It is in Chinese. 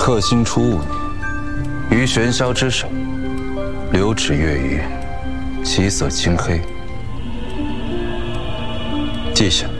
克星初5年，于玄霄之手，流指月余，其色青黑。记下。